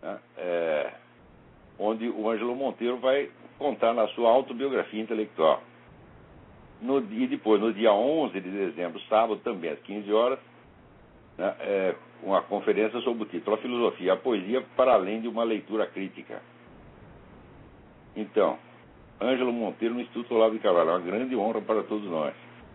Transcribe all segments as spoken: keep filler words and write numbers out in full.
né? É, onde o Ângelo Monteiro vai contar na sua autobiografia intelectual. No, e depois, no dia onze de dezembro, sábado, também às quinze horas, né, é, uma conferência sobre o título A Filosofia e a Poesia para além de uma leitura crítica. Então, Ângelo Monteiro no Instituto Olavo de Carvalho, é uma grande honra para todos nós.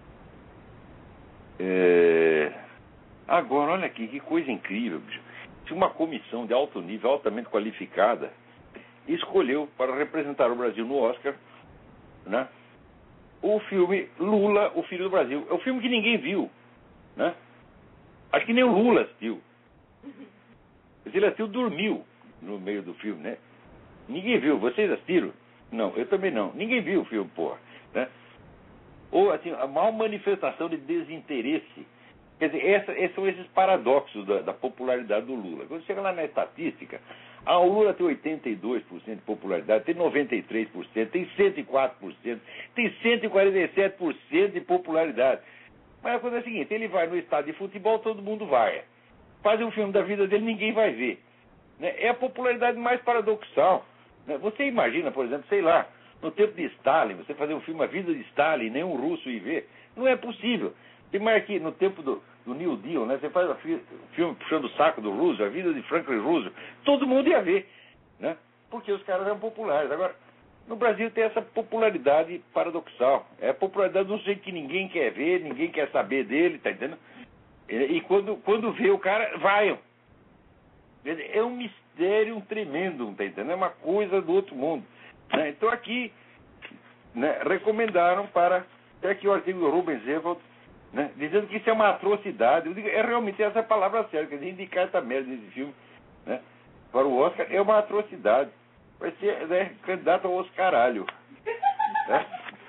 É... Agora, olha aqui, que coisa incrível, bicho. Se uma comissão de alto nível, altamente qualificada, escolheu para representar o Brasil no Oscar, né, o filme Lula, o Filho do Brasil. É um filme que ninguém viu, né? Acho que nem o Lula assistiu. Ele assistiu, dormiu no meio do filme, né? Ninguém viu. Vocês assistiram? Não, eu também não. Ninguém viu o filme, porra, né? Ou, assim, a maior manifestação de desinteresse. Quer dizer, essa, esses são esses paradoxos da, da popularidade do Lula. Quando chega lá na estatística, ah, o Lula tem oitenta e dois por cento de popularidade, tem noventa e três por cento, tem cento e quatro por cento, tem cento e quarenta e sete por cento de popularidade. Mas a coisa é a seguinte, ele vai no estádio de futebol, todo mundo vai. Faz um filme da vida dele, ninguém vai ver. Né? É a popularidade mais paradoxal. Né? Você imagina, por exemplo, sei lá, no tempo de Stalin, você fazer um filme A Vida de Stalin, nenhum russo ir ver, não é possível. Tem mais aqui, no tempo do, do New Deal, né? Você faz o filme puxando o saco do Roosevelt, A Vida de Franklin Roosevelt, todo mundo ia ver, né? Porque os caras eram populares. Agora, no Brasil tem essa popularidade paradoxal. É a popularidade de um jeito que ninguém quer ver, ninguém quer saber dele, tá entendendo? E, e quando, quando vê o cara, vaiam. É um mistério tremendo, tá entendendo? É uma coisa do outro mundo. Né? Então aqui, né, recomendaram para... Até aqui o artigo do Rubens Ewald, né, dizendo que isso é uma atrocidade. Eu digo, é realmente essa palavra certa, quer dizer, indicar essa merda desse filme, né, para o Oscar é uma atrocidade. Vai ser, né, candidato ao Oscaralho. Né?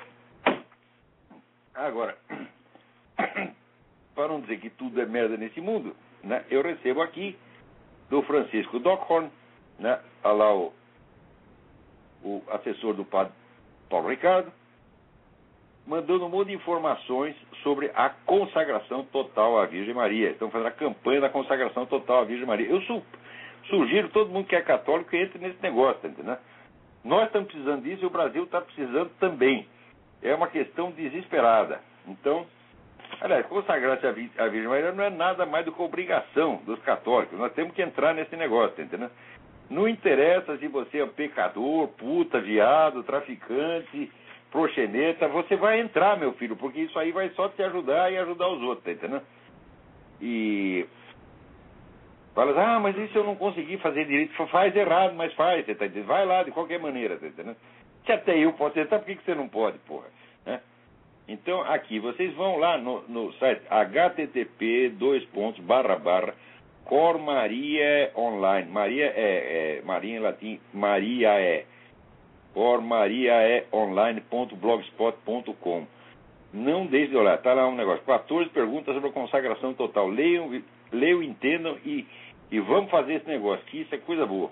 Agora, para não dizer que tudo é merda nesse mundo, né, eu recebo aqui do Francisco Dockhorn, né, lá o, o assessor do padre Paulo Ricardo, mandando um monte de informações sobre a consagração total à Virgem Maria. Estão fazendo a campanha da consagração total à Virgem Maria. Eu su sugiro todo mundo que é católico que entre nesse negócio, tá entendendo? Nós estamos precisando disso e o Brasil está precisando também. É uma questão desesperada. Então, aliás, consagrar-se à Virgem Maria não é nada mais do que obrigação dos católicos. Nós temos que entrar nesse negócio, tá entendendo? Não interessa se você é pecador, puta, viado, traficante, proxeneta, você vai entrar, meu filho, porque isso aí vai só te ajudar e ajudar os outros, tá entendendo? E fala, ah, mas isso eu não consegui fazer direito. Faz errado, mas faz, você tá entendendo? Vai lá de qualquer maneira, tá entendendo? Se até eu posso tentar, por que que você não pode, porra? Né? Então, aqui, vocês vão lá no, no site h t t p dois pontos barra barra cor maria online. Maria é, é Maria em latim, Maria é cor maria é online ponto blogspot ponto com. Não deixe de olhar, tá lá um negócio, quatorze perguntas sobre a consagração total. Leiam, leiam, entendam e, e vamos fazer esse negócio, que isso é coisa boa.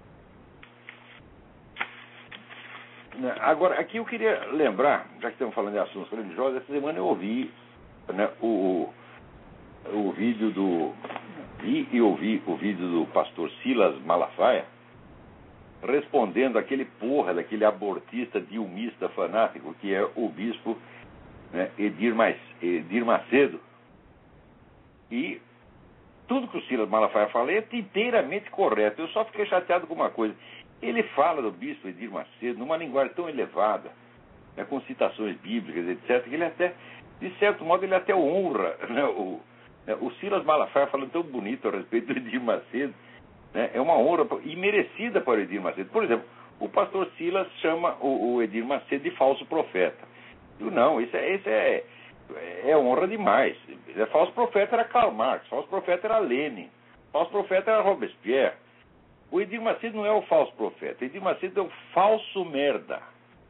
Agora, aqui eu queria lembrar, já que estamos falando de assuntos religiosos, essa semana eu ouvi, né, o, o vídeo do... Vi e ouvi o vídeo do pastor Silas Malafaia respondendo aquele porra daquele abortista dilmista fanático que é o bispo, né, Edir, Mais, Edir Macedo. E tudo que o Silas Malafaia fala é inteiramente correto. Eu só fiquei chateado com uma coisa. Ele fala do bispo Edir Macedo numa linguagem tão elevada, né, com citações bíblicas, etcétera, que ele até, de certo modo, ele até honra, né, o, né, o Silas Malafaia falando tão bonito a respeito do Edir Macedo, né, é uma honra e merecida para o Edir Macedo. Por exemplo, o pastor Silas chama o, o Edir Macedo de falso profeta. Eu, não, isso é, isso é, é honra demais. É, falso profeta era Karl Marx, falso profeta era Lenin, falso profeta era Robespierre. O Edir Macedo não é o falso profeta. O Edir Macedo é o falso merda.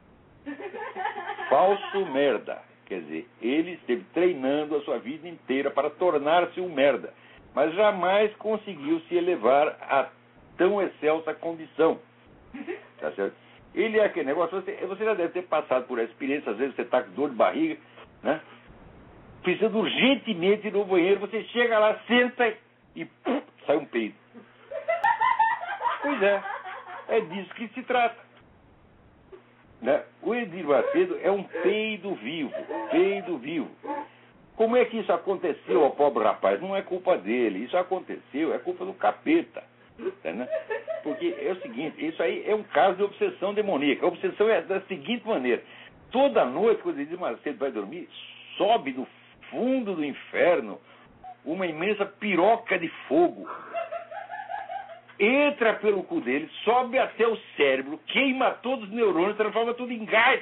Falso merda. Quer dizer, ele esteve treinando a sua vida inteira para tornar-se um merda. Mas jamais conseguiu se elevar a tão excelsa condição. Tá certo? Ele é aquele negócio, você, você já deve ter passado por essa experiência, às vezes você está com dor de barriga, né? Precisa urgentemente ir no banheiro, você chega lá, senta e pum, sai um peido. Pois é, é disso que se trata. Né? O Edir Macedo é um peido vivo, peido vivo. Como é que isso aconteceu ao pobre rapaz? Não é culpa dele, isso aconteceu, é culpa do capeta. Né? Porque é o seguinte, isso aí é um caso de obsessão demoníaca. A obsessão é da seguinte maneira: toda noite, quando Edir Macedo vai dormir, sobe do fundo do inferno uma imensa piroca de fogo. Entra pelo cu dele, sobe até o cérebro, queima todos os neurônios, transforma tudo em gás.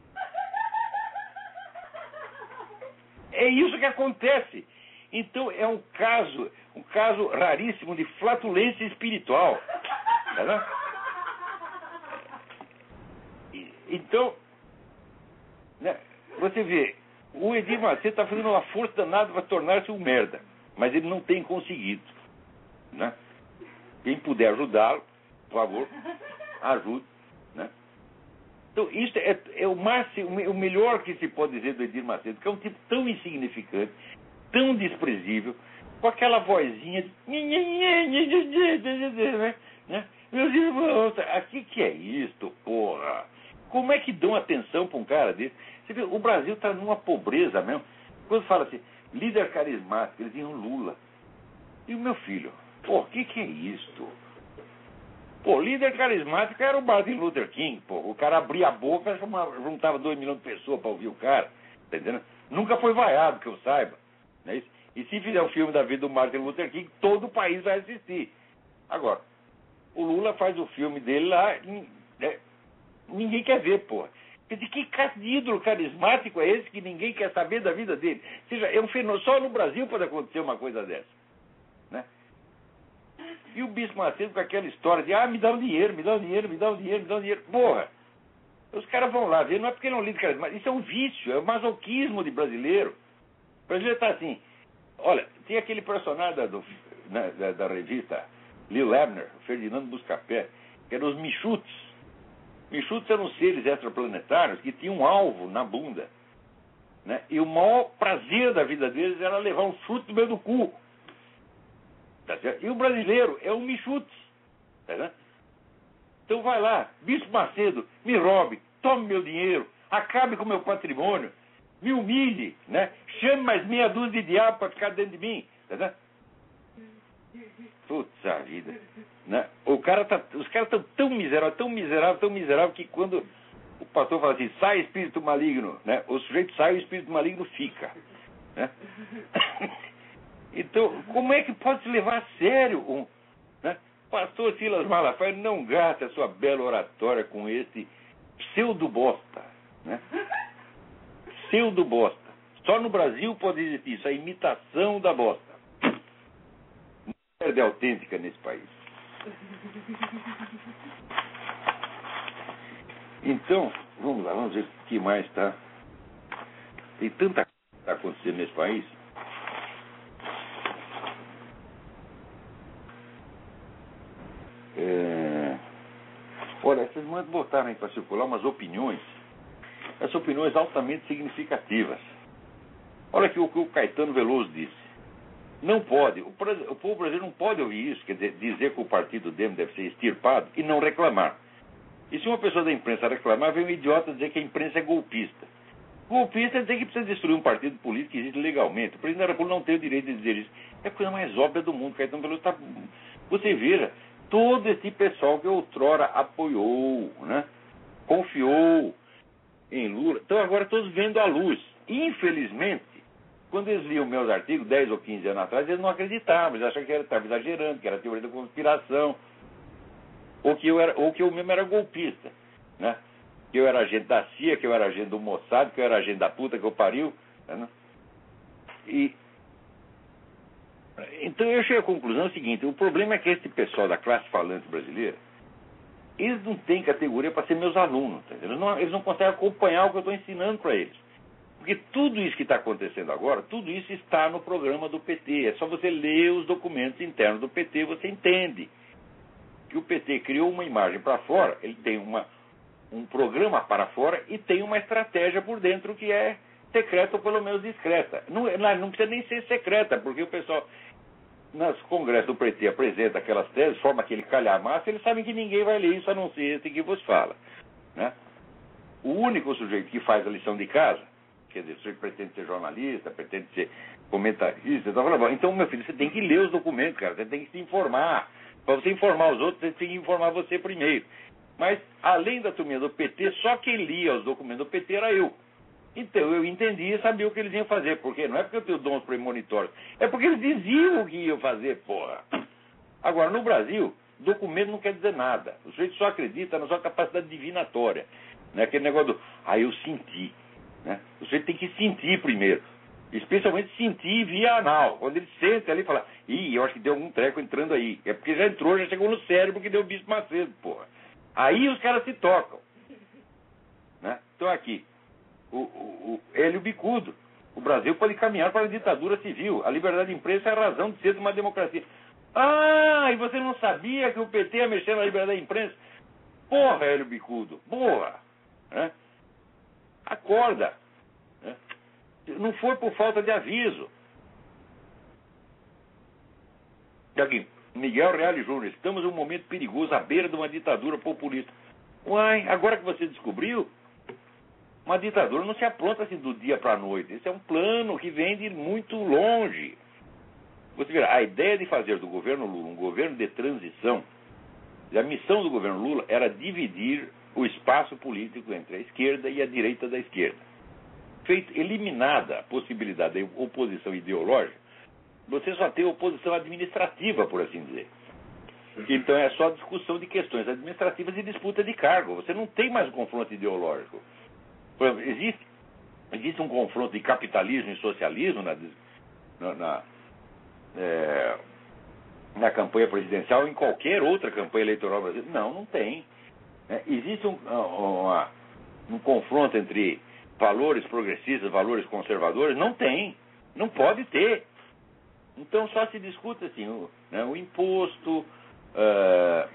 É isso que acontece. Então é um caso, um caso raríssimo de flatulência espiritual. Tá, então, né, você vê, o Edir Macedo está fazendo uma força danada para tornar-se um merda, mas ele não tem conseguido. Né? Quem puder ajudá-lo, por favor, ajude. Né? Então, isso é, é o máximo, o melhor que se pode dizer do Edir Macedo, que é um tipo tão insignificante, tão desprezível, com aquela vozinha de... Né? Meus irmãos, aqui que é isto, porra? Como é que dão atenção para um cara desse? Você vê, o Brasil está numa pobreza mesmo. Quando fala assim, líder carismático, eles diziam Lula. E o meu filho? Pô, o que, que é isto? Pô, líder carismático era o Martin Luther King, pô. O cara abria a boca, juntava dois milhões de pessoas para ouvir o cara. Tá entendendo? Nunca foi vaiado, que eu saiba. Não é isso? E se fizer o filme da vida do Martin Luther King, todo o país vai assistir. Agora, o Lula faz o filme dele lá, né? Ninguém quer ver, pô. Quer dizer, que caso de ídolo carismático é esse que ninguém quer saber da vida dele? Ou seja, é um fenômeno. Só no Brasil pode acontecer uma coisa dessa. Né? E o Bispo Macedo com aquela história de, ah, me dá um dinheiro, me dá um dinheiro, me dá um dinheiro, me dá um dinheiro. Porra! Os caras vão lá ver, não é porque ele é um líder carismático, isso é um vício, é o masoquismo de brasileiro. O brasileiro está assim. Olha, tem aquele personagem da, do, na, da, da revista Lil Ebner, Ferdinando Buscapé, que eram os Michutes. Michutes eram seres extraplanetários que tinham um alvo na bunda. Né? E o maior prazer da vida deles era levar um chute no meio do cu. Tá certo? E o brasileiro é um Michutes. Tá certo? Então vai lá, Bispo Macedo, me roube, tome meu dinheiro, acabe com meu patrimônio, me humilhe, né? Chame mais meia dúzia de diabo para ficar dentro de mim. Tá certo? Putz, a vida. Né? O cara tá, os caras estão tão miseráveis, tão miseráveis, tão miseráveis, que quando o pastor fala assim, sai espírito maligno, né? O sujeito sai e o espírito maligno fica. Né? Então, como é que pode se levar a sério um... Né? Pastor Silas Malafaia não gasta a sua bela oratória com esse pseudo-bosta. Né? Pseudo-bosta. Só no Brasil pode existir isso, a imitação da bosta. Não é autêntica nesse país. Então, vamos lá, vamos ver o que mais está. Tem tanta coisa que está acontecendo nesse país. É... Olha, vocês botaram aí para circular umas opiniões, essas opiniões altamente significativas. Olha aqui o que o Caetano Veloso disse. Não pode, o, o povo brasileiro não pode ouvir isso, quer dizer, dizer que o partido dele deve ser extirpado e não reclamar. E se uma pessoa da imprensa reclamar, vem um idiota dizer que a imprensa é golpista. Golpista é dizer que precisa destruir um partido político que existe legalmente. O presidente da República não tem o direito de dizer isso. É a coisa mais óbvia do mundo. Caetano Veloso está... Você veja, todo esse pessoal que outrora apoiou, né, confiou em Lula, então agora todos vendo a luz. Infelizmente, quando eles liam meus artigos, dez ou quinze anos atrás, eles não acreditavam, eles achavam que eu estava exagerando, que era teoria da conspiração, ou que eu, era, ou que eu mesmo era golpista, né? Que eu era agente da C I A, que eu era agente do Mossad, que eu era agente da puta que eu pariu. Né? E, então eu cheguei à conclusão seguinte, o problema é que esse pessoal da classe falante brasileira, eles não têm categoria para ser meus alunos, tá? Eles, não, eles não conseguem acompanhar o que eu estou ensinando para eles. Porque tudo isso que está acontecendo agora, tudo isso está no programa do P T. É só você ler os documentos internos do P T, você entende que o P T criou uma imagem para fora, ele tem uma, um programa para fora e tem uma estratégia por dentro que é secreta ou pelo menos discreta. Não, não precisa nem ser secreta, porque o pessoal... Nos congressos do P T apresenta aquelas teses, forma aquele calhamaço, eles sabem que ninguém vai ler isso a não ser esse que vos fala, né? O único sujeito que faz a lição de casa, quer dizer, você pretende ser jornalista, pretende ser comentarista, tá falando, então, meu filho, você tem que ler os documentos, cara, você tem que se informar. Para você informar os outros, você tem que informar você primeiro. Mas, além da turminha do P T, só quem lia os documentos do P T era eu. Então, eu entendia e sabia o que eles iam fazer. Por quê? Não é porque eu tenho dons premonitórios, é porque eles diziam o que iam fazer, porra. Agora, no Brasil, documento não quer dizer nada. O sujeito só acredita na sua capacidade divinatória. Né? Aquele negócio do, ah, eu senti. Né? O sujeito tem que sentir primeiro. Especialmente sentir via anal. Quando ele sente ali e fala, ih, eu acho que deu algum treco entrando aí. É porque já entrou, já chegou no cérebro que deu o Bispo Macedo, porra. Aí os caras se tocam. Né? Então aqui, o, o, o Hélio Bicudo. O Brasil pode caminhar para a ditadura civil. A liberdade de imprensa é a razão de ser de uma democracia. Ah, e você não sabia que o P T ia mexer na liberdade de imprensa? Porra, Hélio Bicudo, porra. Né? Acorda. Né? Não foi por falta de aviso. E aqui, Miguel Reale Júnior, estamos em um momento perigoso à beira de uma ditadura populista. Uai, agora que você descobriu, uma ditadura não se apronta assim do dia para a noite. Esse é um plano que vem de muito longe. Você verá, a ideia de fazer do governo Lula um governo de transição, a missão do governo Lula era dividir o espaço político entre a esquerda e a direita da esquerda. Feito, eliminada a possibilidade da oposição ideológica, você só tem oposição administrativa, por assim dizer. Então é só discussão de questões administrativas e disputa de cargo. Você não tem mais um confronto ideológico. Por exemplo, existe, existe um confronto de capitalismo e socialismo na, na, na, é, na campanha presidencial ou em qualquer outra campanha eleitoral brasileira? Não, não tem. É, existe um, uma, um confronto entre valores progressistas, valores conservadores? Não tem. Não pode ter. Então só se discute assim, o, né, o imposto, uh,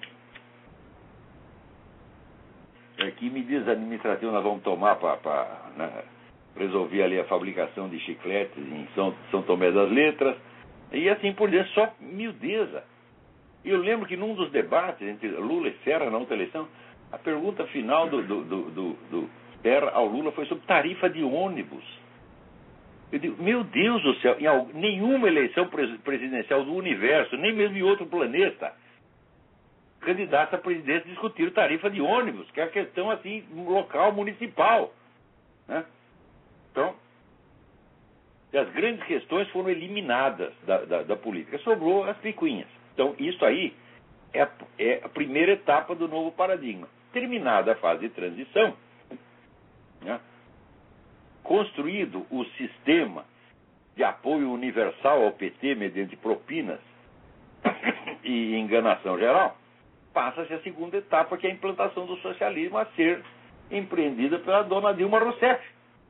que medidas administrativas nós vamos tomar para né, resolver ali a fabricação de chicletes em São, São Tomé das Letras, e assim por diante, só miudeza. E eu lembro que num dos debates entre Lula e Serra na outra eleição, a pergunta final do, do, do, do, do Serra ao Lula foi sobre tarifa de ônibus. Eu digo, meu Deus do céu, em nenhuma eleição presidencial do universo, nem mesmo em outro planeta, candidatos a presidente discutiram tarifa de ônibus, que é a questão assim, local, municipal. Né? Então, as grandes questões foram eliminadas da, da, da política, sobrou as picuinhas. Então, isso aí é a, é a primeira etapa do novo paradigma. Terminada a fase de transição, né? Construído o sistema de apoio universal ao P T mediante propinas e enganação geral, passa-se a segunda etapa, que é a implantação do socialismo a ser empreendida pela dona Dilma Rousseff.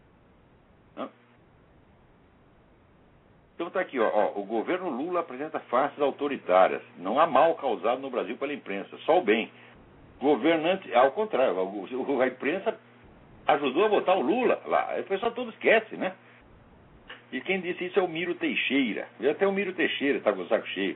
Então está aqui, ó, ó, o governo Lula apresenta faces autoritárias. Não há mal causado no Brasil pela imprensa, só o bem. Governante, ao contrário, a imprensa ajudou a votar o Lula lá. O pessoal todo esquece, né? E quem disse isso é o Miro Teixeira. E até o Miro Teixeira está com o saco cheio.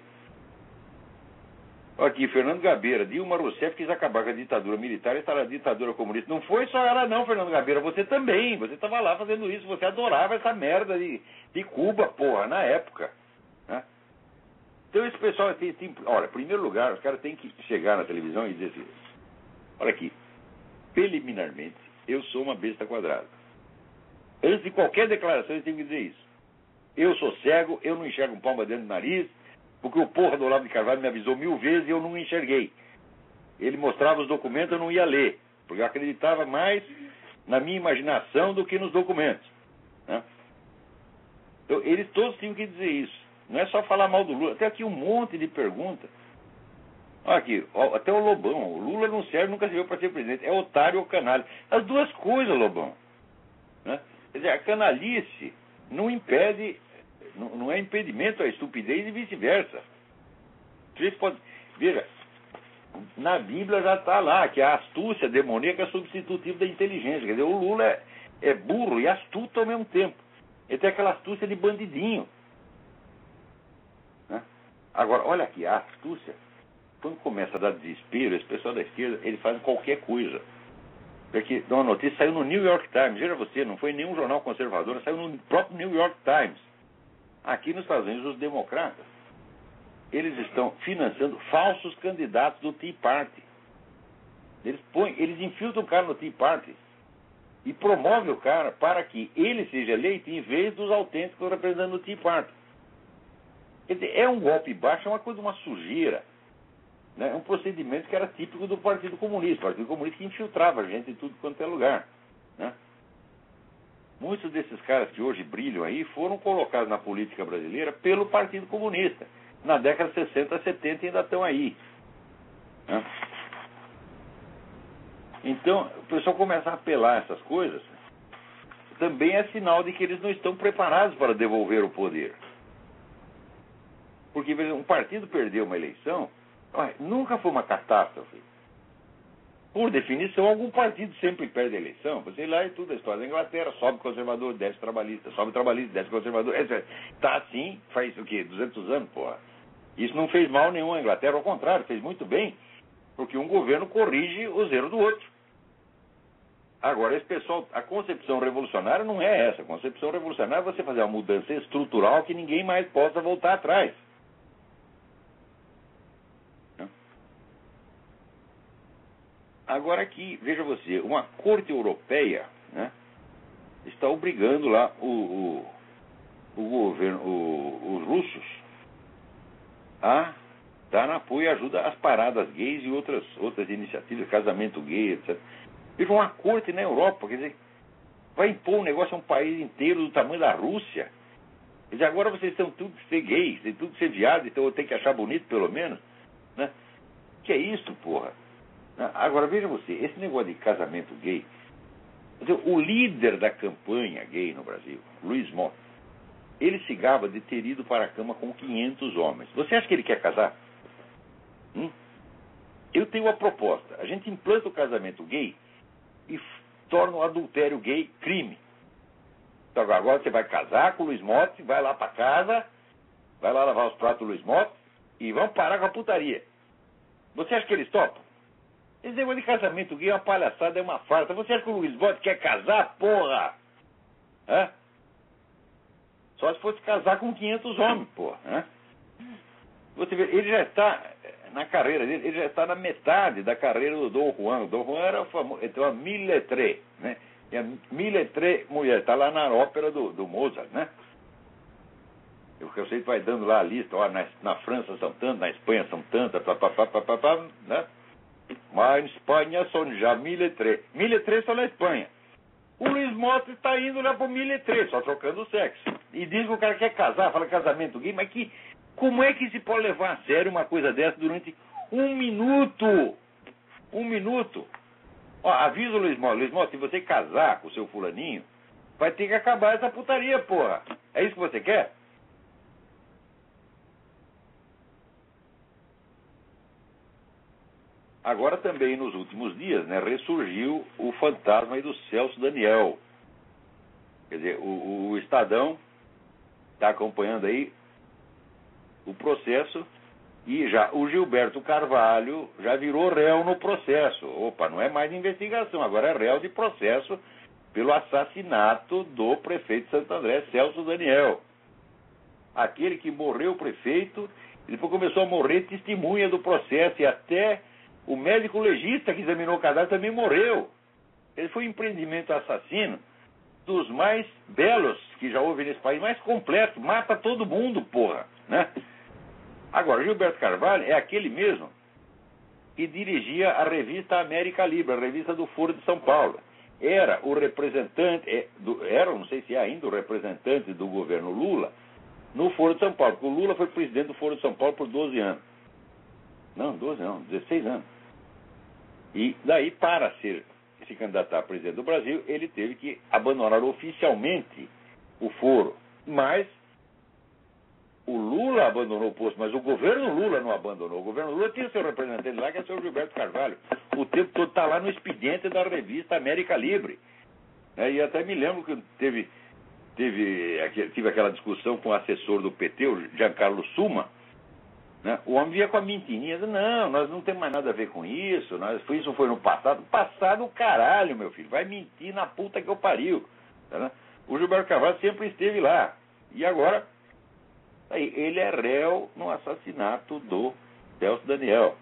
Aqui, Fernando Gabeira, Dilma Rousseff quis acabar com a ditadura militar e está na ditadura comunista. Não foi só ela não, Fernando Gabeira, você também. Você estava lá fazendo isso, você adorava essa merda de, de Cuba, porra, na época. Né? Então esse pessoal tem, tem... Olha, em primeiro lugar, os caras têm que chegar na televisão e dizer assim, olha aqui, preliminarmente, eu sou uma besta quadrada. Antes de qualquer declaração, eles têm que dizer isso. Eu sou cego, eu não enxergo um palmo dentro do nariz, porque o porra do Olavo de Carvalho me avisou mil vezes e eu não enxerguei. Ele mostrava os documentos, eu não ia ler, porque eu acreditava mais na minha imaginação do que nos documentos. Né? Então, eles todos tinham que dizer isso. Não é só falar mal do Lula. Tem aqui um monte de perguntas. Olha aqui, ó, até o Lobão. O Lula não serve, nunca serviu para ser presidente. É otário ou canalha. As duas coisas, Lobão. Né? Quer dizer, a canalice não impede, não, não é impedimento à estupidez e vice-versa. Vocês podem, veja, na Bíblia já está lá que a astúcia demoníaca é substitutiva da inteligência. Quer dizer, o Lula é, é burro e astuto ao mesmo tempo. Ele tem aquela astúcia de bandidinho. Né? Agora, olha aqui, a astúcia, quando começa a dar desespero, esse pessoal da esquerda, eles fazem qualquer coisa. Porque uma notícia saiu no New York Times, veja você, não foi nenhum jornal conservador, saiu no próprio New York Times. Aqui nos Estados Unidos, os democratas, eles estão financiando falsos candidatos do Tea Party. Eles, põem, eles infiltram o cara no Tea Party e promovem o cara para que ele seja eleito em vez dos autênticos representantes do Tea Party. Quer dizer, é um golpe baixo, é uma coisa, uma sujeira. Né? É um procedimento que era típico do Partido Comunista. O Partido Comunista que infiltrava a gente em tudo quanto é lugar. Né? Muitos desses caras que hoje brilham aí foram colocados na política brasileira pelo Partido Comunista. Na década de sessenta, setenta ainda estão aí. Né? Então, o pessoal começa a apelar a essas coisas. Também é sinal de que eles não estão preparados para devolver o poder. Porque um partido perdeu uma eleição, nunca foi uma catástrofe. Por definição, algum partido sempre perde a eleição. Você ir lá e tudo, a história da Inglaterra, sobe conservador, desce trabalhista, sobe trabalhista, desce conservador, etcétera. Está assim, faz o quê? duzentos anos, porra. Isso não fez mal nenhum à Inglaterra, ao contrário, fez muito bem, porque um governo corrige os erros do outro. Agora, esse pessoal, a concepção revolucionária não é essa. A concepção revolucionária é você fazer uma mudança estrutural que ninguém mais possa voltar atrás. Agora aqui, veja você, uma corte europeia, né, está obrigando lá o, o, o governo, o, os russos a dar apoio e ajuda às paradas gays e outras, outras iniciativas, casamento gay, etcétera. Veja, uma corte na Europa, quer dizer, vai impor um negócio a um país inteiro do tamanho da Rússia. Quer dizer, agora vocês estão tudo que ser gays, tem tudo que ser viado, então eu tenho que achar bonito pelo menos, né? Que é isso, porra? Agora, veja você, esse negócio de casamento gay, o líder da campanha gay no Brasil, Luiz Motta, ele se gaba de ter ido para a cama com quinhentos homens. Você acha que ele quer casar? Hum? Eu tenho uma proposta. A gente implanta o casamento gay e torna o adultério gay crime. Então agora você vai casar com o Luiz Motta, vai lá para casa, vai lá lavar os pratos do Luiz Motta e vamos parar com a putaria. Você acha que eles topam? Esse negócio de casamento gay é uma palhaçada, é uma farsa. Você acha que o Luiz Motta quer casar, porra? Hã? Só se fosse casar com quinhentos homens, porra. Hã? Você vê, ele já está, na carreira dele, ele já está na metade da carreira do Dom Juan. O Dom Juan era o famoso, ele tem uma mille et trois, né? E a mille et trois mulher, está lá na ópera do, do Mozart, né? Eu, eu sei que vai dando lá a lista, ó, na, na França são tantas, na Espanha são tantas, papapá, papapá, né? Mas em Espanha são já mille et trois. mille et trois só na Espanha. O Luiz Motta está indo lá pro mille et trois, só trocando o sexo. E diz que o cara quer casar, fala casamento gay, mas que, como é que se pode levar a sério uma coisa dessa durante um minuto? Um minuto. Ó, avisa o Luiz Motta, Luiz Motta, se você casar com o seu fulaninho, vai ter que acabar essa putaria, porra. É isso que você quer? Agora também, nos últimos dias, né, ressurgiu o fantasma aí do Celso Daniel. Quer dizer, o, o Estadão está acompanhando aí o processo e já o Gilberto Carvalho já virou réu no processo. Opa, não é mais investigação, agora é réu de processo pelo assassinato do prefeito de Santo André, Celso Daniel. Aquele que morreu prefeito, e depois começou a morrer testemunha do processo e até... O médico legista que examinou o cadáver também morreu. Ele foi um empreendimento assassino dos mais belos que já houve nesse país, mais completo. Mata todo mundo, porra. Né? Agora, Gilberto Carvalho é aquele mesmo que dirigia a revista América Livre, a revista do Foro de São Paulo. Era o representante, é, do, era, não sei se é ainda, o representante do governo Lula no Foro de São Paulo. Porque o Lula foi presidente do Foro de São Paulo por doze anos. Não, doze não, dezesseis anos. E daí, para ser, se candidatar a presidente do Brasil, ele teve que abandonar oficialmente o foro. Mas o Lula abandonou o posto, mas o governo Lula não abandonou. O governo Lula tinha seu representante lá, que é o senhor Gilberto Carvalho. O tempo todo está lá no expediente da revista América Livre. É, e até me lembro que teve, teve, tive aquela discussão com o assessor do P T, o Giancarlo Suma, Né? O homem via com a mentirinha, não, nós não temos mais nada a ver com isso, nós, isso foi no passado. Passado, caralho, meu filho, vai mentir na puta que eu pariu. Né? O Gilberto Carvalho sempre esteve lá. E agora, aí, ele é réu no assassinato do Celso Daniel.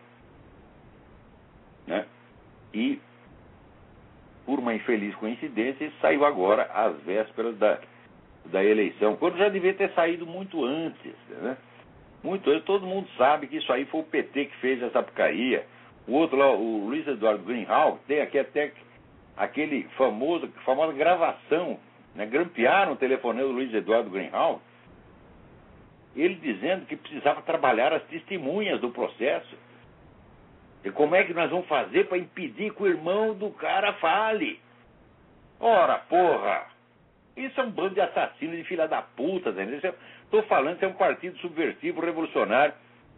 Né? E, por uma infeliz coincidência, ele saiu agora às vésperas da, da eleição, quando já devia ter saído muito antes, né? Muito antes. Todo mundo sabe que isso aí foi o P T que fez essa porcaria. O outro lá, o Luiz Eduardo Greenhalgh, tem aqui até aquele famoso, famosa gravação, né? Grampearam o telefonema do Luiz Eduardo Greenhalgh, ele dizendo que precisava trabalhar as testemunhas do processo. E como é que nós vamos fazer para impedir que o irmão do cara fale? Ora, porra! Isso é um bando de assassinos, de filha da puta, entendeu? Estou falando que é um partido subversivo, revolucionário.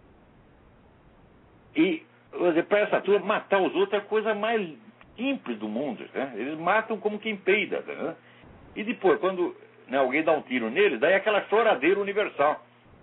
E, para essa turma, matar os outros é a coisa mais simples do mundo. Né? Eles matam como quem peida. Né? E depois, quando né, alguém dá um tiro neles, daí é aquela choradeira universal.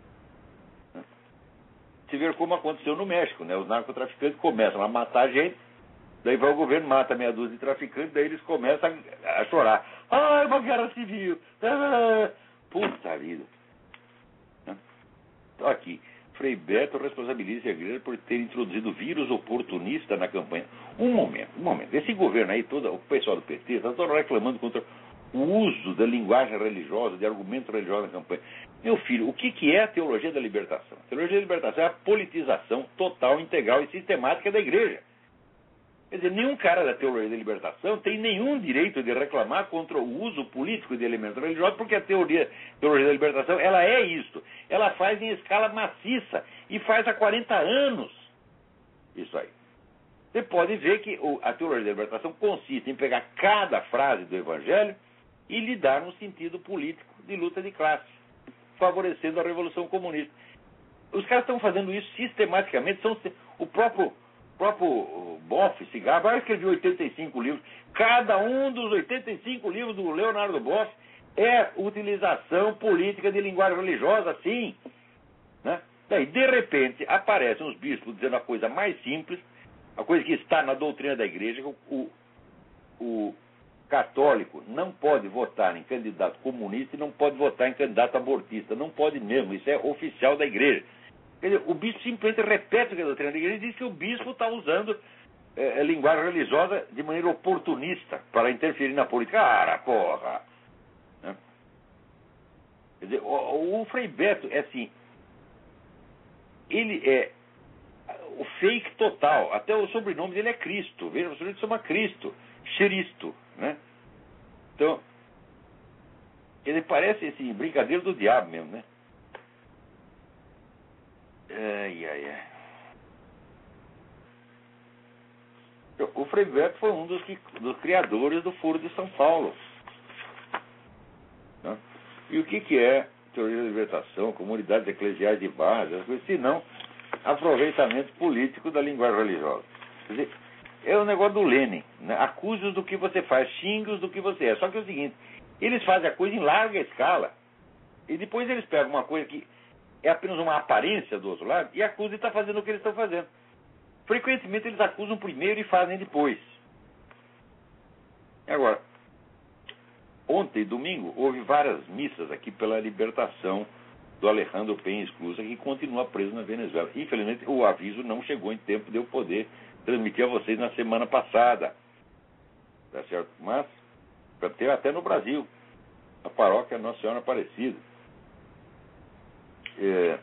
Se ver como aconteceu no México, né? Os narcotraficantes começam a matar gente, daí vai o governo, mata meia dúzia de traficantes, daí eles começam a, a chorar. Ai, uma guerra civil! Ah, puta vida! Então aqui, Frei Beto responsabiliza a igreja por ter introduzido vírus oportunista na campanha. Um momento, um momento. Esse governo aí, todo, o pessoal do P T, está todo reclamando contra o uso da linguagem religiosa, de argumento religioso na campanha. Meu filho, o que, que é a teologia da libertação? A teologia da libertação é a politização total, integral e sistemática da igreja. Quer dizer, nenhum cara da teologia da libertação tem nenhum direito de reclamar contra o uso político de elementos religiosos, porque a teoria, a teologia da libertação, ela é isso. Ela faz em escala maciça e faz há quarenta anos isso aí. Você pode ver que a teologia da libertação consiste em pegar cada frase do Evangelho e lhe dar um sentido político de luta de classe, favorecendo a Revolução Comunista. Os caras estão fazendo isso sistematicamente. São, o próprio, próprio Boff, Cigarro, escreveu oitenta e cinco livros. Cada um dos oitenta e cinco livros do Leonardo Boff é utilização política de linguagem religiosa, sim. Né? Daí, de repente, aparecem os bispos dizendo a coisa mais simples, a coisa que está na doutrina da igreja, que o, o católico não pode votar em candidato comunista e não pode votar em candidato abortista. Não pode mesmo, isso é oficial da igreja. Quer dizer, o bispo simplesmente repete o que a doutrina da igreja diz, que o bispo está usando é, a linguagem religiosa de maneira oportunista para interferir na política. Cara, porra! Né? Quer dizer, o, o Frei Beto é assim, ele é o fake total, até o sobrenome dele é Cristo, veja, o sobrenome se chama Cristo, Xeristo, né? Então, ele parece assim, brincadeira do diabo mesmo, né? Ai, ai, ai. O Frei Beto foi um dos, que, dos criadores do Foro de São Paulo. Né? E o que, que é teoria da libertação, comunidades eclesiais de base, as coisas, se não aproveitamento político da linguagem religiosa. Quer dizer, é o negócio do Lenin, né? Acuse-os do que você faz, xingue-os do que você é. Só que é o seguinte, eles fazem a coisa em larga escala e depois eles pegam uma coisa que é apenas uma aparência do outro lado e acusam de estar fazendo o que eles estão fazendo. Frequentemente eles acusam primeiro e fazem depois. Agora, ontem, domingo, houve várias missas aqui pela libertação do Alejandro Penha Esclusa, que continua preso na Venezuela. Infelizmente, o aviso não chegou em tempo de eu poder transmitir a vocês na semana passada. Tá certo? Mas, para ter até no Brasil, a paróquia Nossa Senhora Aparecida. É,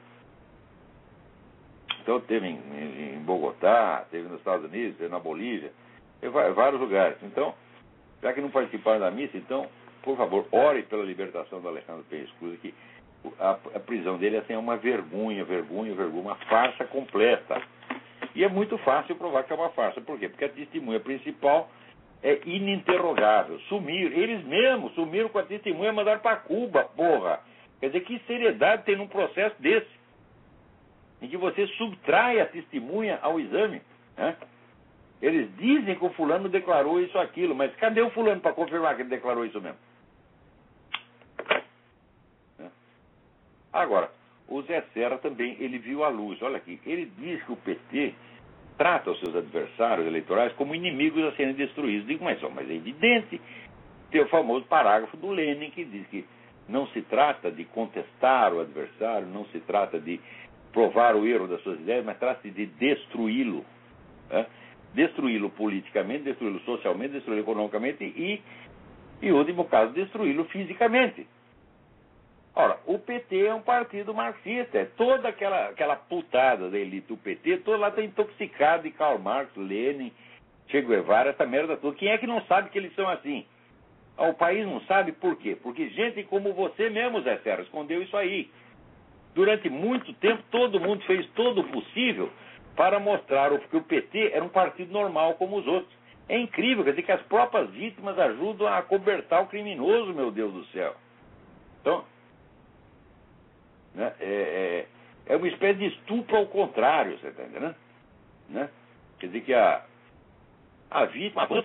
então, teve em, em Bogotá, teve nos Estados Unidos, teve na Bolívia, teve vários lugares. Então, já que não participaram da missa, então, por favor, ore pela libertação do Alejandro Penha Esclusa, que A, a prisão dele assim, é uma vergonha, vergonha, vergonha, uma farsa completa. E é muito fácil provar que é uma farsa. Por quê? Porque a testemunha principal é ininterrogável. Sumiram, eles mesmos sumiram com a testemunha e mandaram para Cuba, porra. Quer dizer, que seriedade tem num processo desse, em que você subtrai a testemunha ao exame, né? Eles dizem que o fulano declarou isso ou aquilo, mas cadê o fulano para confirmar que ele declarou isso mesmo? Agora, o Zé Serra também, ele viu a luz. Olha aqui, ele diz que o P T trata os seus adversários eleitorais como inimigos a serem destruídos. Digo, mas, ó, mas é evidente, tem o famoso parágrafo do Lênin que diz que não se trata de contestar o adversário, não se trata de provar o erro das suas ideias, mas trata-se de destruí-lo. Né? Destruí-lo politicamente, destruí-lo socialmente, destruí-lo economicamente e, em último caso, destruí-lo fisicamente. Ora, o P T é um partido marxista, é toda aquela, aquela putada da elite do P T, toda lá está intoxicada de Karl Marx, Lenin, Che Guevara, essa merda toda. Quem é que não sabe que eles são assim? O país não sabe por quê? Porque gente como você mesmo, Zé Serra, escondeu isso aí. Durante muito tempo, todo mundo fez todo o possível para mostrar que o P T era um partido normal como os outros. É incrível, quer dizer que as próprias vítimas ajudam a acobertar o criminoso, meu Deus do céu. Então, né, é, é, é uma espécie de estupro ao contrário, você está entendendo? Né? Quer dizer que a, a vítima...